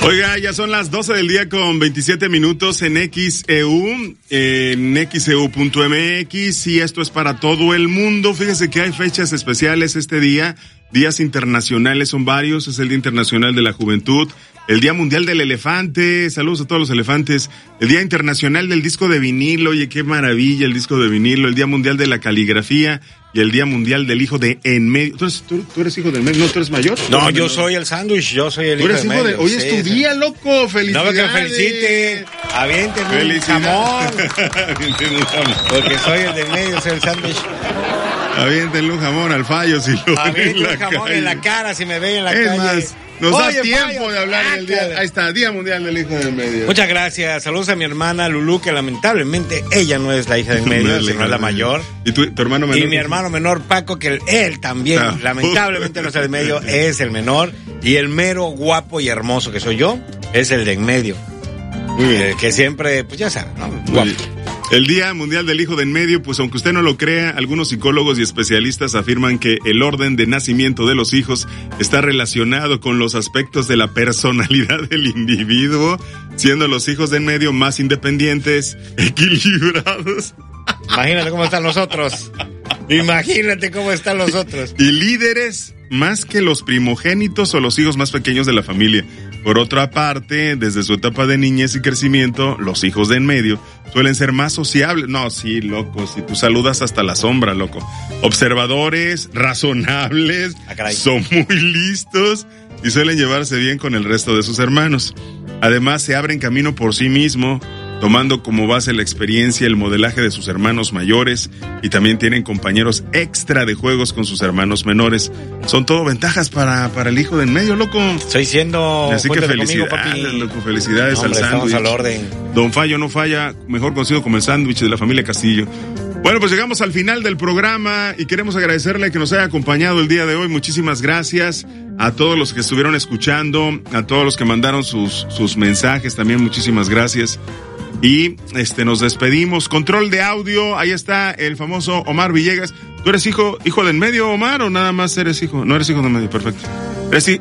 Oiga, ya son las 12 del día con 27 minutos en XEU, en XEU.mx, y esto es para todo el mundo. Fíjese que hay fechas especiales este día, días internacionales son varios, es el Día Internacional de la Juventud, el Día Mundial del Elefante, saludos a todos los elefantes, el Día Internacional del Disco de Vinilo, oye, qué maravilla el disco de vinilo, el Día Mundial de la Caligrafía y el Día Mundial del Hijo de en medio. ¿Tú eres hijo del medio? ¿No, tú eres mayor? No, yo soy el sándwich, yo soy el hijo del medio. Hoy es tu día, loco, felicidades. No, que felicite, aviénteme un jamón. Aviéntenle un jamón. Porque soy el del medio, soy el sándwich. Aviéntenle un jamón al Fallo si lo aviéntenle un jamón en la cara si me ven en la calle. Más, nos da tiempo de hablar del día. Ahí está, Día Mundial del Hijo del Medio. Muchas gracias. Saludos a mi hermana Lulú, que lamentablemente ella no es la hija del medio, sino es la mayor. ¿Y tu hermano menor? Y mi hermano menor Paco, que él también, lamentablemente no es el medio, es el menor. Y el mero guapo y hermoso que soy yo, es el de en medio. Muy bien. Que siempre, pues ya saben, ¿no? Guapo. El Día Mundial del Hijo de en Medio, pues aunque usted no lo crea, algunos psicólogos y especialistas afirman que el orden de nacimiento de los hijos está relacionado con los aspectos de la personalidad del individuo, siendo los hijos de en medio más independientes, equilibrados. Imagínate cómo están los otros. Imagínate cómo están los otros. Y líderes más que los primogénitos o los hijos más pequeños de la familia. Por otra parte, desde su etapa de niñez y crecimiento, los hijos de en medio suelen ser más sociables. No, sí, loco, si tú saludas hasta la sombra, loco. Observadores, razonables, son muy listos y suelen llevarse bien con el resto de sus hermanos. Además, se abren camino por sí mismo, tomando como base la experiencia, el modelaje de sus hermanos mayores, y también tienen compañeros extra de juegos con sus hermanos menores. Son todo ventajas para el hijo de en medio, loco. Estoy siendo... Así que felicidades, conmigo, papi. Loco, felicidades al sándwich. Al orden. Don Fallo no falla, mejor conocido como el sándwich de la familia Castillo. Bueno, pues llegamos al final del programa y queremos agradecerle que nos haya acompañado el día de hoy. Muchísimas gracias a todos los que estuvieron escuchando, a todos los que mandaron sus mensajes también, muchísimas gracias. Y nos despedimos. Control de audio, ahí está el famoso Omar Villegas. ¿Tú eres hijo del medio, Omar, o nada más eres hijo? No eres hijo del medio, perfecto.